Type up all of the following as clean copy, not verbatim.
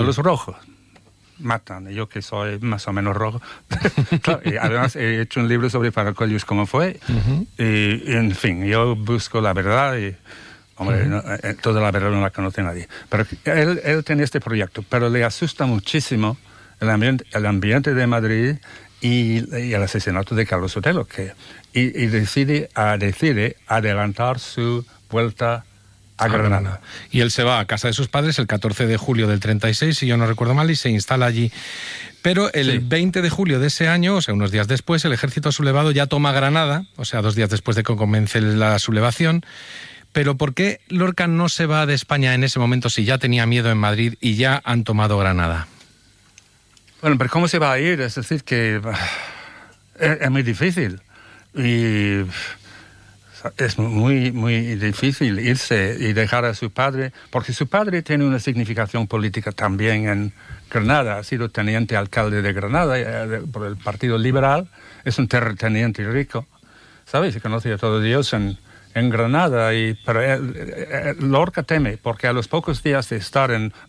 Los rojos matan, y yo que soy más o menos rojo. Claro, y además he hecho un libro sobre Paracollos, cómo fue, y en fin, yo busco la verdad y, hombre, toda la verdad no la conoce nadie. Pero él tiene este proyecto, pero le asusta muchísimo el ambiente de Madrid y el asesinato de Carlos Sotelo, y decide adelantar su vuelta a Granada. Y él se va a casa de sus padres el 14 de julio del 36, si yo no recuerdo mal, y se instala allí. Pero el 20 de julio de ese año, o sea, unos días después, el ejército sublevado ya toma Granada, o sea, 2 días después de que comience la sublevación. Pero ¿por qué Lorca no se va de España en ese momento si ya tenía miedo en Madrid y ya han tomado Granada? Bueno, pero ¿cómo se va a ir? Es decir, que es muy difícil. Y es muy, muy difícil irse y dejar a su padre, porque su padre tiene una significación política también en Granada. Ha sido teniente alcalde de Granada por el Partido Liberal. Es un terrateniente rico, ¿sabes? Se conoce a todo Dios en Granada. Pero Lorca teme, porque a los pocos días de estar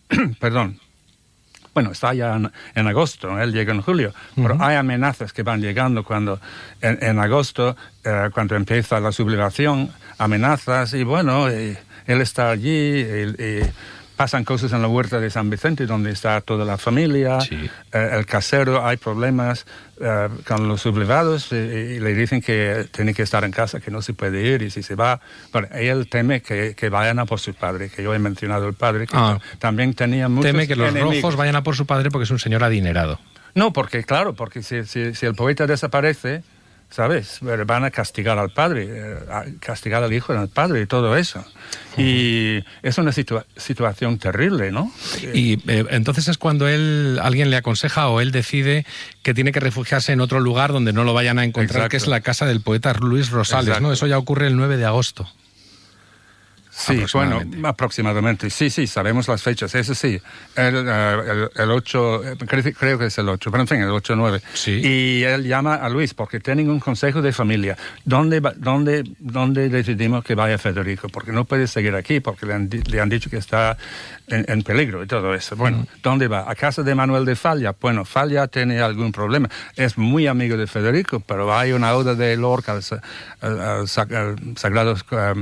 está ya en agosto, ¿no? Él llega en julio, pero hay amenazas que van llegando cuando en agosto, cuando empieza la sublevación, amenazas, y bueno, él está allí, y pasan cosas en la huerta de San Vicente, donde está toda la familia, el casero, hay problemas con los sublevados, y le dicen que tiene que estar en casa, que no se puede ir, y si se va, bueno, él teme que vayan a por su padre, que yo he mencionado el padre, que también tenía muchos teme que los enemigos. rojos vayan a por su padre porque es un señor adinerado. No, porque si el poeta desaparece, ¿sabes? Van a castigar al padre, castigar al hijo del padre y todo eso. Y es una situación terrible, ¿no? Y entonces es cuando alguien le aconseja o él decide que tiene que refugiarse en otro lugar donde no lo vayan a encontrar, que es la casa del poeta Luis Rosales, ¿no? Eso ya ocurre el 9 de agosto. Sí, bueno, aproximadamente. Sí, sabemos las fechas. Eso sí, el 8, creo que es el 8, pero en fin, el 8-9. Sí. Y él llama a Luis porque tienen un consejo de familia. ¿Dónde decidimos que vaya Federico? Porque no puede seguir aquí, porque le han dicho que está en peligro y todo eso. Bueno, ¿dónde va? ¿A casa de Manuel de Falla? Bueno, Falla tiene algún problema. Es muy amigo de Federico, pero hay una oda de Lorca al sagrado...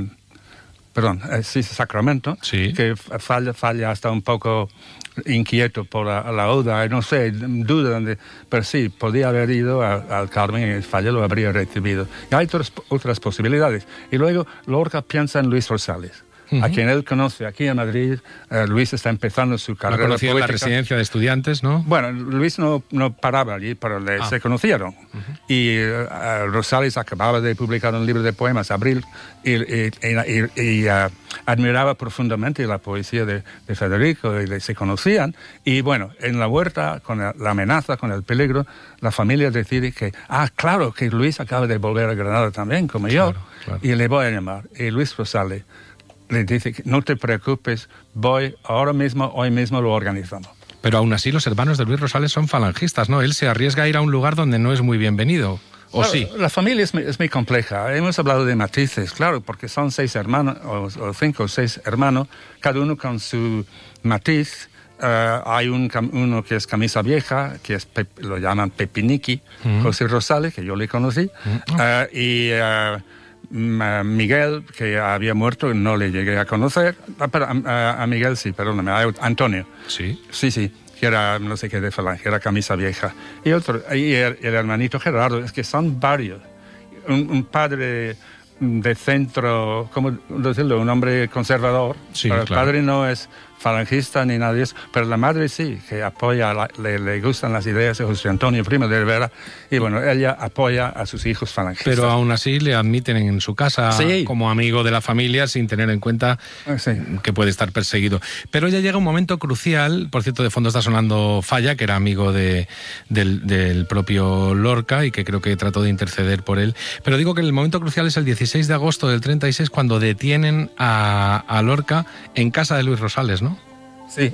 Sacramento, que Falla está un poco inquieto por la oda, no sé, duda, pero sí, podía haber ido al Carmen y Falla lo habría recibido. Y hay otras posibilidades. Y luego Lorca piensa en Luis Rosales, a quien él conoce aquí en Madrid. Luis está empezando su carrera política. En la residencia de estudiantes, ¿no? Bueno, Luis no paraba allí, pero se conocieron. Y Rosales acababa de publicar un libro de poemas, Abril, y admiraba profundamente la poesía de Federico, y se conocían. Y bueno, en la huerta, con la amenaza, con el peligro, la familia decide que, claro, que Luis acaba de volver a Granada también, como yo, y le voy a llamar. Y Luis Rosales le dice que no te preocupes, hoy mismo lo organizamos. Pero aún así los hermanos de Luis Rosales son falangistas, ¿no? Él se arriesga a ir a un lugar donde no es muy bienvenido, ¿o sí? La familia es muy compleja. Hemos hablado de matices, claro, porque son 6 hermanos, o 5 o 6 hermanos, cada uno con su matiz. Hay uno que es camisa vieja, lo llaman Pepiniqui, José Rosales, que yo le conocí, y... Miguel, que había muerto, no le llegué a conocer. Pero a Miguel sí, perdóname, a Antonio. Sí. Sí, que era no sé qué de falange, era camisa vieja. Y el hermanito Gerardo, es que son varios. Un padre de centro, ¿cómo decirlo? Un hombre conservador. Sí, pero claro. El padre no es falangista ni nada de eso, pero la madre sí, que apoya, le gustan las ideas de José Antonio Primo de Rivera, y bueno, ella apoya a sus hijos falangistas. Pero aún así le admiten en su casa como amigo de la familia, sin tener en cuenta que puede estar perseguido. Pero ya llega un momento crucial, por cierto, de fondo está sonando Falla, que era amigo del propio Lorca, y que creo que trató de interceder por él. Pero digo que el momento crucial es el 16 de agosto del 36, cuando detienen a Lorca en casa de Luis Rosales, ¿no? Sí,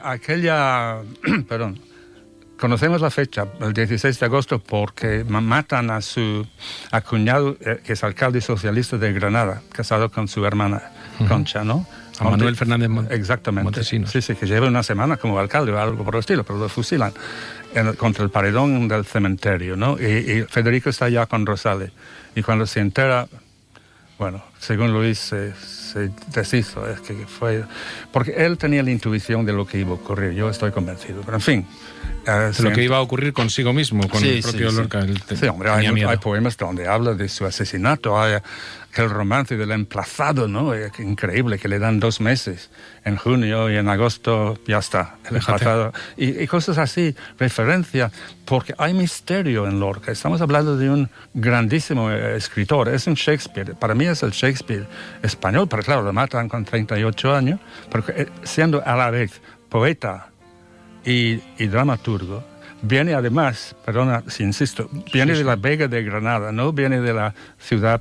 conocemos la fecha, el 16 de agosto, porque matan a su cuñado, que es alcalde socialista de Granada, casado con su hermana Concha, ¿no? A Manuel Fernández exactamente. Montesinos. Sí, que lleva una semana como alcalde o algo por el estilo, pero lo fusilan contra el paredón del cementerio, ¿no? Y Federico está ya con Rosales. Y cuando se entera, bueno, según Luis, se deshizo. Es que fue... Porque él tenía la intuición de lo que iba a ocurrir, yo estoy convencido. Pero en fin... lo que iba a ocurrir consigo mismo, con el propio Lorca. Sí, hombre, hay poemas donde habla de su asesinato, hay aquel romance del emplazado, ¿no? Increíble, que le dan 2 meses, en junio y en agosto ya está, el emplazado. Y cosas así, referencia, porque hay misterio en Lorca. Estamos hablando de un grandísimo escritor, es un Shakespeare, para mí es el Shakespeare español, pero claro, lo matan con 38 años, porque siendo a la vez poeta y dramaturgo, viene además, perdona si insisto, viene de la Vega de Granada, no viene de la ciudad...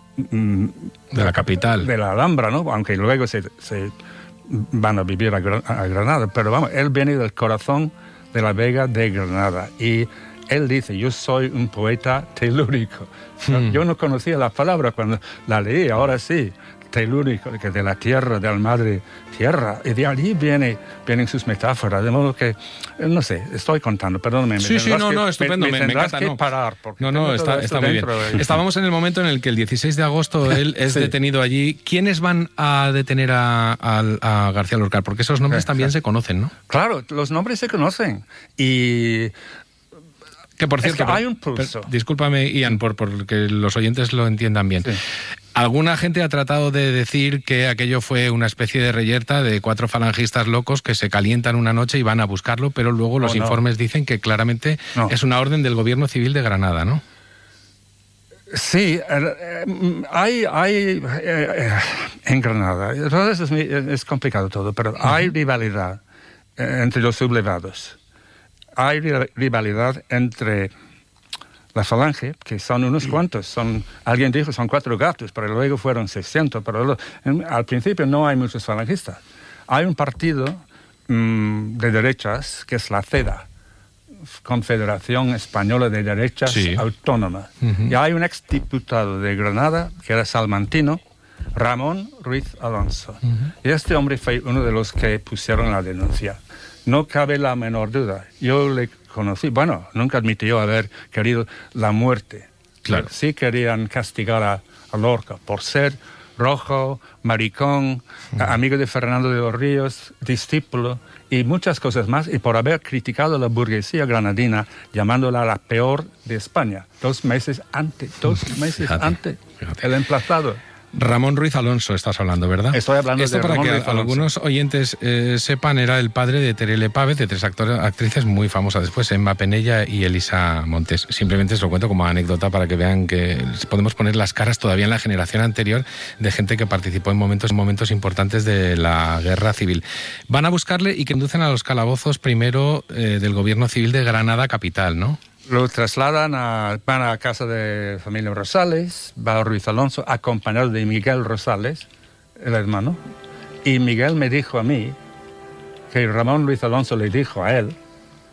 de la capital. De la Alhambra, ¿no? Aunque luego se van a vivir a Granada, pero vamos, él viene del corazón de la Vega de Granada y él dice, yo soy un poeta telúrico. Yo no conocía la palabra cuando la leí, ahora sí. Telúrico, que de la tierra, de la madre tierra, y de allí vienen sus metáforas, de modo que, no sé, estoy contando, perdóname. Sí, estupendo, me encanta. Que parar, está muy bien. Estábamos en el momento en el que el 16 de agosto él es detenido allí. ¿Quiénes van a detener a García Lorca? Porque esos nombres también se conocen, ¿no? Claro, los nombres se conocen, y... Que por cierto, hay un pulso. Discúlpame, Ian, porque los oyentes lo entiendan bien. Sí. Alguna gente ha tratado de decir que aquello fue una especie de reyerta de 4 falangistas locos que se calientan una noche y van a buscarlo, pero luego los informes dicen que claramente es una orden del Gobierno Civil de Granada, ¿no? Sí, hay en Granada, entonces es complicado todo, pero hay rivalidad entre los sublevados. Hay rivalidad entre la falange, que son unos cuantos, alguien dijo son 4 gatos, pero luego fueron 600, pero al principio no hay muchos falangistas. Hay un partido de derechas que es la CEDA, Confederación Española de Derechas Autónoma. Y hay un exdiputado de Granada, que era salmantino, Ramón Ruiz Alonso. Y este hombre fue uno de los que pusieron la denuncia. No cabe la menor duda. Yo le conocí, bueno, nunca admitió haber querido la muerte. Claro. Sí querían castigar a Lorca por ser rojo, maricón, amigo de Fernando de los Ríos, discípulo y muchas cosas más, y por haber criticado a la burguesía granadina, llamándola la peor de España. 2 meses antes, el emplazado. Ramón Ruiz Alonso estás hablando, ¿verdad? Estoy hablando Esto de para Ramón que Ruiz Alonso. Algunos oyentes sepan, era el padre de Terele Pávez, de 3 actrices muy famosas después, Emma Penella y Elisa Montes. Simplemente os lo cuento como anécdota para que vean que podemos poner las caras todavía en la generación anterior de gente que participó en momentos importantes de la guerra civil. Van a buscarle y que conducen a los calabozos primero del Gobierno Civil de Granada capital, ¿no? Lo trasladan van a casa de familia Rosales, va Ruiz Alonso, acompañado de Miguel Rosales, el hermano. Y Miguel me dijo a mí que Ramón Ruiz Alonso le dijo a él,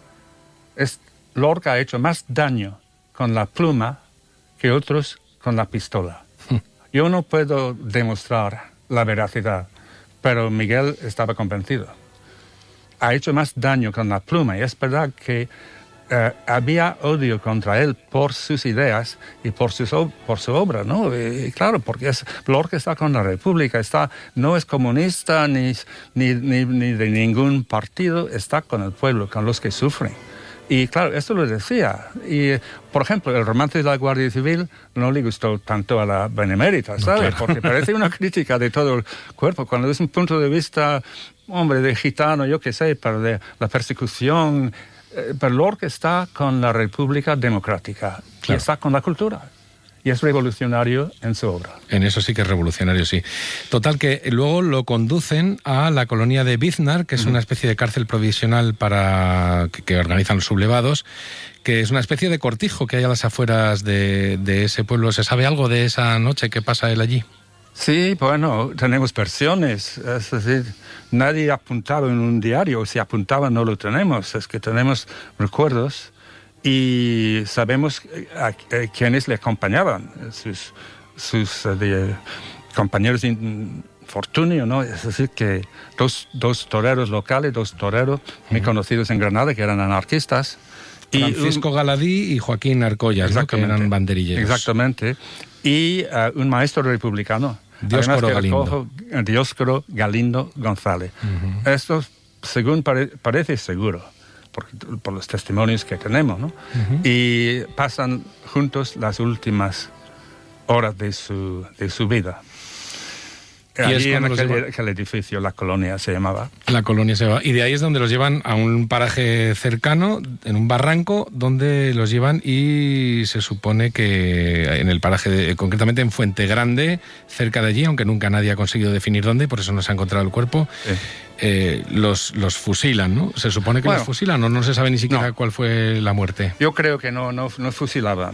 Lorca ha hecho más daño con la pluma que otros con la pistola. Yo no puedo demostrar la veracidad, pero Miguel estaba convencido. Ha hecho más daño con la pluma, y es verdad que había odio contra él por sus ideas y por su obra, ¿no? Y claro, porque Lorca está con la República, no es comunista ni de ningún partido, está con el pueblo, con los que sufren. Y claro, esto lo decía. Y, por ejemplo, el romance de la Guardia Civil no le gustó tanto a la Benemérita, ¿sabes? No, claro. Porque parece una crítica de todo el cuerpo. Cuando es un punto de vista, hombre, de gitano, yo qué sé, pero de la persecución... Pero Lorca está con la República Democrática, y está con la cultura. Y es revolucionario en su obra. En eso sí que es revolucionario, sí. Total, que luego lo conducen a la colonia de Biznar, que es una especie de cárcel provisional que organizan los sublevados, que es una especie de cortijo que hay a las afueras de ese pueblo. ¿Se sabe algo de esa noche que pasa él allí? Sí, bueno, tenemos versiones, es decir, nadie apuntaba en un diario, si apuntaba no lo tenemos, es que tenemos recuerdos y sabemos a quiénes le acompañaban, sus compañeros infortunio, ¿no? Es decir, que dos toreros locales, dos toreros muy conocidos en Granada, que eran anarquistas. Francisco Galadí y Joaquín Arcollas, ¿no? Que eran banderilleros. Exactamente. Y un maestro republicano. Dioscoro Galindo González. Esto, según parece seguro, por los testimonios que tenemos, ¿no? Y pasan juntos las últimas horas de su vida. Y allí en aquel edificio, la Colonia se llamaba. La Colonia se llama. Y de ahí es donde los llevan a un paraje cercano, en un barranco, donde los llevan y se supone que en el paraje, concretamente en Fuente Grande, cerca de allí, aunque nunca nadie ha conseguido definir dónde, por eso no se ha encontrado el cuerpo, los fusilan, ¿no? Se supone que los fusilan, o no se sabe ni siquiera cuál fue la muerte. Yo creo que no fusilaban.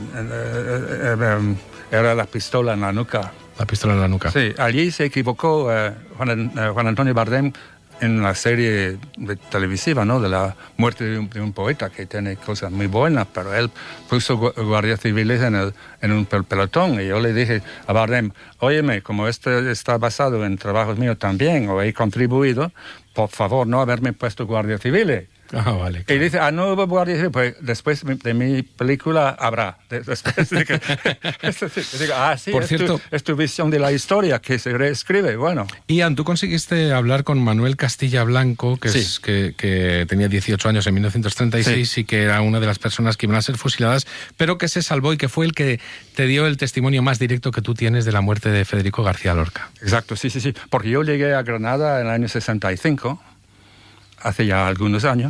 Era la pistola en la nuca. La pistola en la nuca. Sí, allí se equivocó Juan Antonio Bardem en la serie televisiva, ¿no? De la muerte de un poeta, que tiene cosas muy buenas, pero él puso guardias civiles en un pelotón, y yo le dije a Bardem, óyeme, como esto está basado en trabajos míos también, o he contribuido, por favor, no haberme puesto guardias civiles. Vale, claro. Y dice, no hubo guardia civil, pues después de mi película habrá. Después de que, sí, por cierto, es tu visión de la historia que se reescribe, bueno. Ian, tú conseguiste hablar con Manuel Castilla Blanco, que tenía 18 años en 1936 y que era una de las personas que iban a ser fusiladas, pero que se salvó y que fue el que te dio el testimonio más directo que tú tienes de la muerte de Federico García Lorca. Exacto, sí, porque yo llegué a Granada en el año 65, hace ya algunos años,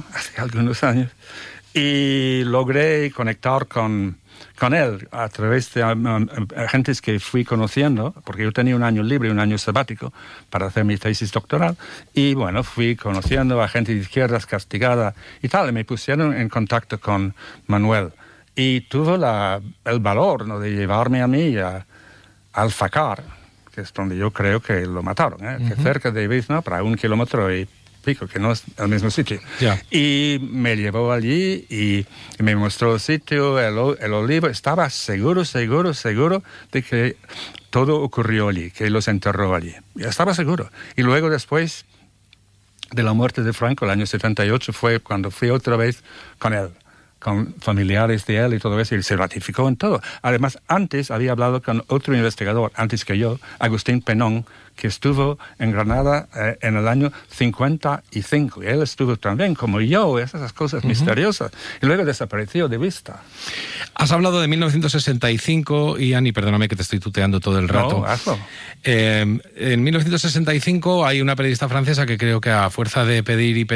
y logré conectar con él a través de agentes que fui conociendo, porque yo tenía un año libre, un año sabático para hacer mi tesis doctoral, y bueno, fui conociendo a gente de izquierdas castigada y tal, y me pusieron en contacto con Manuel, y tuvo el valor, ¿no?, de llevarme a mí a Alfacar, que es donde yo creo que lo mataron, que cerca de Bizna, para 1 kilómetro y pico, que no es el mismo sitio. Y me llevó allí y me mostró el sitio, el olivo. Estaba seguro de que todo ocurrió allí, que los enterró allí. Estaba seguro. Y luego después de la muerte de Franco, el año 78, fue cuando fui otra vez con él, con familiares de él y todo eso, y se ratificó en todo. Además, antes había hablado con otro investigador, antes que yo, Agustín Penón, que estuvo en Granada en el año 55. Y él estuvo también, como yo, esas cosas misteriosas. Y luego desapareció de vista. Has hablado de 1965, Ian, y perdóname que te estoy tuteando todo el rato. No, hazlo. En 1965 hay una periodista francesa que creo que a fuerza de pedir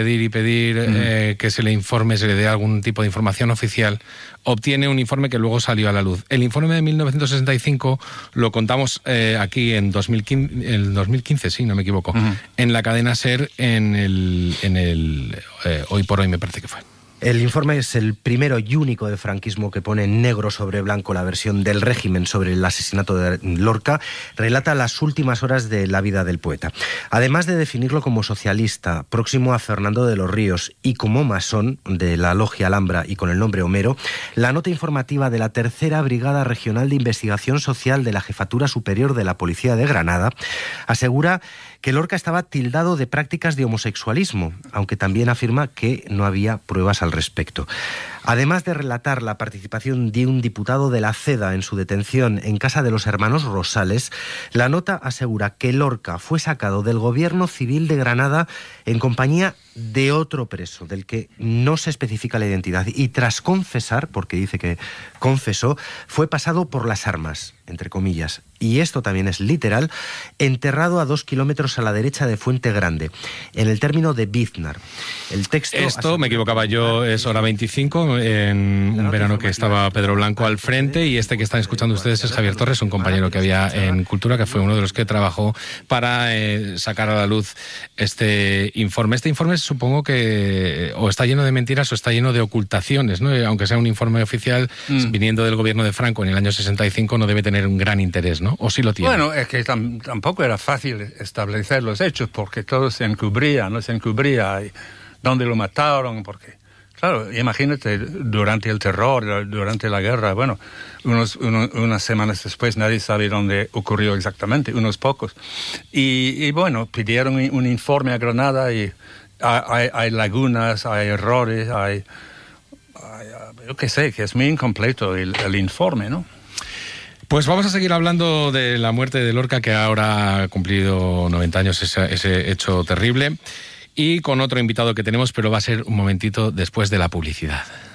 que se le informe, se le dé algún tipo de información oficial, obtiene un informe que luego salió a la luz. El informe de 1965 lo contamos aquí en 2015, sí, no me equivoco, en la cadena SER, en el Hoy por Hoy me parece que fue. El informe es el primero y único de franquismo que pone negro sobre blanco la versión del régimen sobre el asesinato de Lorca. Relata las últimas horas de la vida del poeta. Además de definirlo como socialista, próximo a Fernando de los Ríos, y como masón de la Logia Alhambra y con el nombre Homero, la nota informativa de la Tercera Brigada Regional de Investigación Social de la Jefatura Superior de la Policía de Granada asegura que Lorca estaba tildado de prácticas de homosexualismo, aunque también afirma que no había pruebas al respecto. Además de relatar la participación de un diputado de la CEDA en su detención en casa de los hermanos Rosales, la nota asegura que Lorca fue sacado del gobierno civil de Granada en compañía de otro preso, del que no se especifica la identidad, y tras confesar, porque dice que confesó, fue pasado por las armas, entre comillas, y esto también es literal, enterrado a 2 kilómetros a la derecha de Fuente Grande, en el término de Biznar. El texto... Esto, me equivocaba yo, es hora 25, en un verano que estaba Pedro Blanco al frente, y este que están escuchando ustedes es Javier Torres, un compañero que había en Cultura, que fue uno de los que trabajó para sacar a la luz este informe. Este informe supongo que o está lleno de mentiras o está lleno de ocultaciones, ¿no? Aunque sea un informe oficial, viniendo del gobierno de Franco en el año 65, no debe tener un gran interés, ¿no? ¿O sí lo tiene? Bueno, es que tampoco era fácil establecer los hechos, porque todo se encubría, y dónde lo mataron, porque Claro, imagínate, durante el terror, durante la guerra, bueno, unas semanas después nadie sabe dónde ocurrió exactamente, unos pocos. Y bueno, pidieron un informe a Granada y hay lagunas, hay errores, yo qué sé, que es muy incompleto el informe, ¿no? Pues vamos a seguir hablando de la muerte de Lorca, que ahora ha cumplido 90 años ese hecho terrible, y con otro invitado que tenemos, pero va a ser un momentito después de la publicidad.